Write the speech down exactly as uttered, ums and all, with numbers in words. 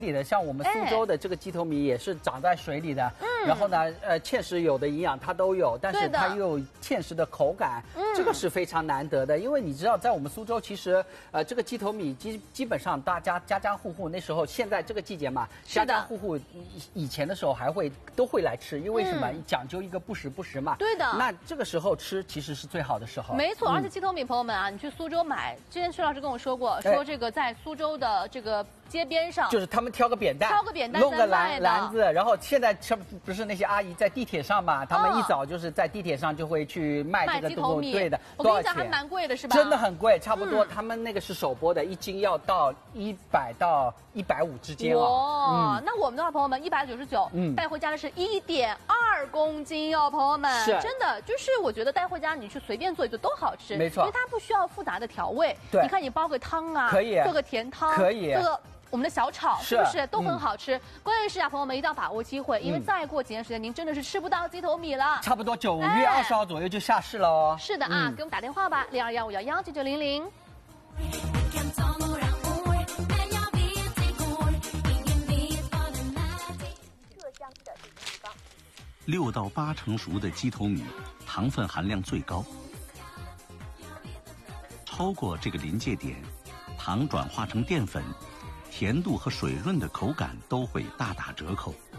里的，像我们苏州的这个鸡头米也是长在水里的，嗯，然后呢，呃，芡实有的营养它都有，但是它又有芡实的口感，嗯，这个是非常难得的。因为你知道，在我们苏州，其实呃，这个鸡头米基基本上大家家家户户那时候，现在这个季节嘛，家家户户以前的时候还会都会来吃，因为什么？嗯、讲究一个不时不食嘛。对的。那这个时候吃其实是最好的时候。 没错，嗯、而且鸡头米朋友们啊，你去苏州买，之前薛老师跟我说过，说这个在苏州的这个。街边上就是他们挑个扁担， 挑个扁担， 弄个篮篮子，然后现在这不是那些阿姨在地铁上嘛？他们一早就是在地铁上就会去卖这个鸡头米，对的， 我跟你讲还蛮贵的是吧？ 真的很贵，差不多他们那个是手剥的，一斤要到一百到一百五之间哦。嗯，那我们的话，朋友们一百九十九，嗯，带回家的是一点二公斤哦，朋友们，是真的，就是我觉得带回家你去随便做一做都好吃， 没错， 因为它不需要复杂的调味。对，你看你煲个汤啊， 可以做个甜汤， 可以做个。我们的小炒是不是都很好吃？嗯、关键是啊，朋友们一定要把握机会，因为再过几年时间，您真的是吃不到鸡头米了。 差不多九月二十号左右就下市了哦。 是的啊，嗯、给我们打电话吧，零二幺五幺幺九九零零。 六到八成熟的鸡头米，糖分含量最高，超过这个临界点。糖转化成淀粉，甜度和水润的口感都会大打折扣。